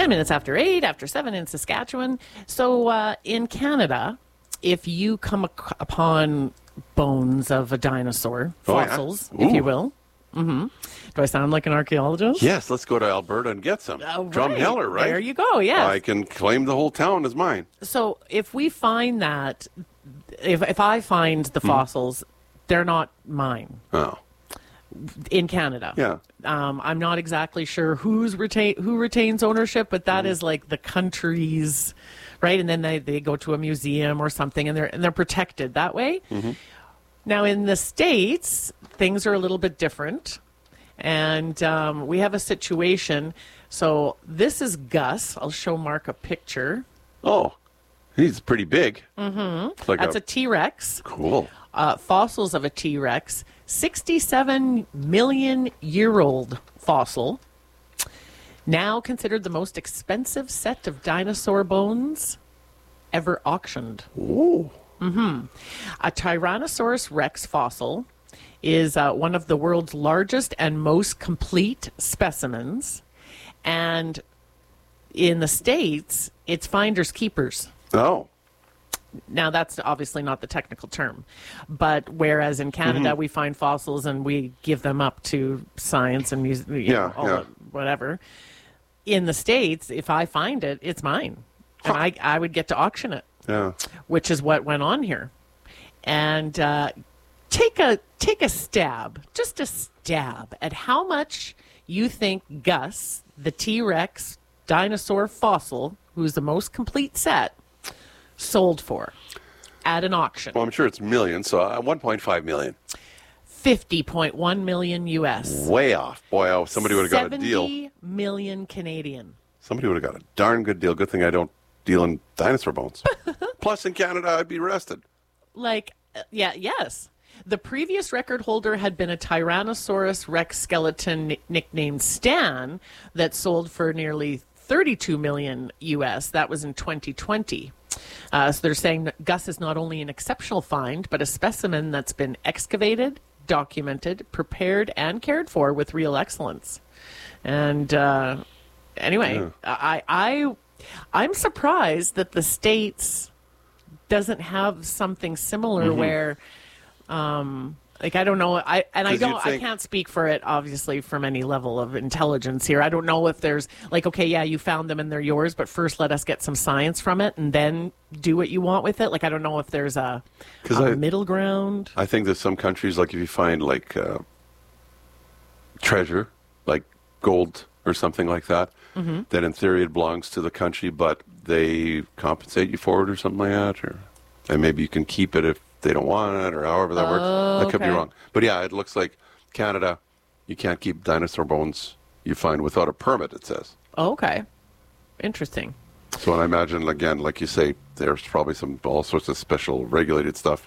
10 minutes after 8, after 7 in Saskatchewan. So in Canada, if you come upon bones of a dinosaur, fossils, if you will. Mm-hmm. Do I sound like an archaeologist? Yes, let's go to Alberta and get some. Drumheller, right? There you go, yes. I can claim the whole town as mine. So if we find that, if I find the fossils, they're not mine. Oh. In Canada. Yeah. I'm not exactly sure who retains ownership, but that is like the country's, right? And then they go to a museum or something, and they're protected that way. Mm-hmm. Now in the States, things are a little bit different, and we have a situation. So this is Gus. I'll show Mark a picture. Oh, he's pretty big. Mm-hmm. Like That's a T-Rex. Cool. Fossils of a T-Rex. 67 million year old fossil. Now considered the most expensive set of dinosaur bones ever auctioned. Ooh. Mm-hmm. A Tyrannosaurus rex fossil is one of the world's largest and most complete specimens. And in the States, it's finders keepers. Oh. Now, that's obviously not the technical term, but whereas in Canada we find fossils and we give them up to science and whatever, in the States, if I find it, it's mine, and I would get to auction it. Yeah, which is what went on here, and take a stab, just a stab at how much you think Gus, the T-Rex dinosaur fossil, who's the most complete set, sold for at an auction. Well, I'm sure it's millions, so 1.5 million. 50.1 million US. Way off. Boy, somebody would have got a deal. 70 million Canadian. Somebody would have got a darn good deal. Good thing I don't deal in dinosaur bones. Plus, in Canada, I'd be arrested. Yes. The previous record holder had been a Tyrannosaurus rex skeleton nicknamed Stan that sold for nearly 32 million US. That was in 2020. So they're saying that Gus is not only an exceptional find, but a specimen that's been excavated, documented, prepared, and cared for with real excellence. And anyway, I'm surprised that the States doesn't have something similar where, I don't know. I can't speak for it, obviously, from any level of intelligence here. I don't know if there's you found them and they're yours, but first let us get some science from it and then do what you want with it. I don't know if there's a middle ground. I think there's some countries, if you find treasure, like gold or something like that, that in theory it belongs to the country, but they compensate you for it or something like that, and maybe you can keep it if they don't want it, or however that works. That could be wrong. But yeah, it looks like Canada, you can't keep dinosaur bones you find without a permit, it says. Oh, okay. Interesting. So I imagine, again, like you say, there's probably all sorts of special regulated stuff.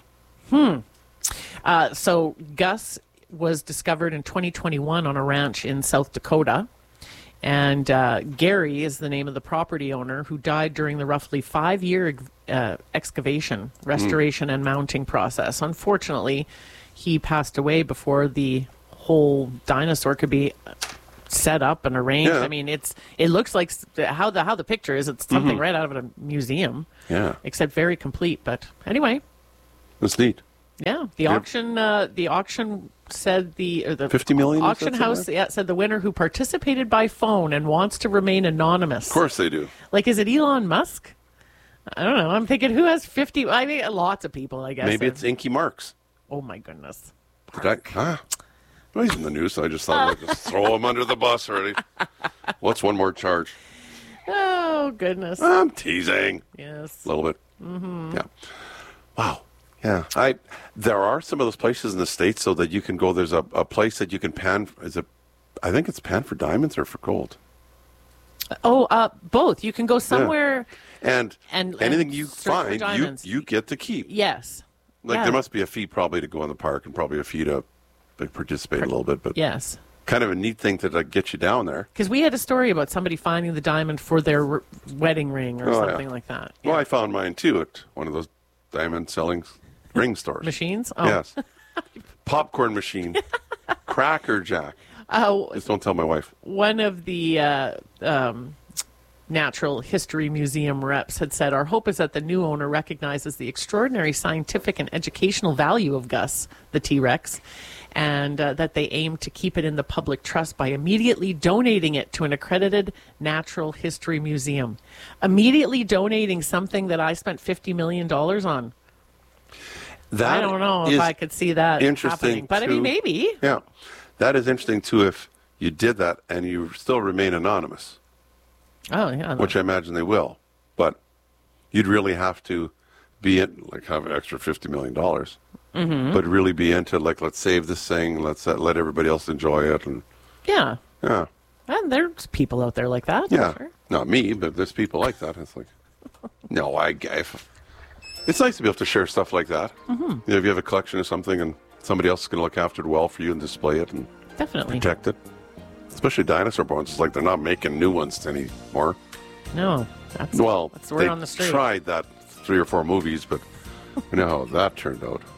So Gus was discovered in 2021 on a ranch in South Dakota. And Gary is the name of the property owner who died during the roughly 5-year excavation, restoration, and mounting process. Unfortunately, he passed away before the whole dinosaur could be set up and arranged. Yeah. I mean, it looks like how the picture is. It's something right out of a museum. Yeah. Except very complete. But anyway. That's neat. Yeah. The auction said the 50 million auction house said the winner who participated by phone and wants to remain anonymous. Of course they do. Is it Elon Musk? I don't know. I'm thinking who has 50. I mean, lots of people, I guess. Maybe it's Inky Marks. Oh my goodness. Well, he's in the news, so I just thought I'd just throw him under the bus already. What's one more charge? Oh goodness. I'm teasing. Yes. A little bit. Yeah. Wow. Yeah, there are some of those places in the States so that you can go. There's a place that you can pan. I think it's pan for diamonds or for gold. Oh, both. You can go somewhere, and anything you find, you get to keep. Yes. There must be a fee probably to go in the park and probably a fee to participate a little bit, but yes, kind of a neat thing to get you down there. Because we had a story about somebody finding the diamond for their wedding ring or something like that. Yeah. Well, I found mine too at one of those diamond selling ring stores. Machines? Oh. Yes. Popcorn machine. Cracker Jack. Just don't tell my wife. One of the Natural History Museum reps had said, our hope is that the new owner recognizes the extraordinary scientific and educational value of Gus, the T-Rex, and that they aim to keep it in the public trust by immediately donating it to an accredited natural history museum. Immediately donating something that I spent $50 million on. I don't know if I could see that happening. But I mean, maybe. Yeah. That is interesting, too, if you did that and you still remain anonymous. Oh, yeah. Which I imagine they will. But you'd really have to be in, like, have an extra $50 million. Mm-hmm. But really be into, like, let's save this thing, let's let everybody else enjoy it. And yeah. Yeah. And there's people out there like that. Yeah. Sure. Not me, but there's people like that. It's like, no, it's nice to be able to share stuff like that. Mm-hmm. You know, if you have a collection of something and somebody else is going to look after it well for you and display it and definitely protect it. Especially dinosaur bones. It's like they're not making new ones anymore. No. That's the word on the street. They tried that 3 or 4 movies, but you know how that turned out.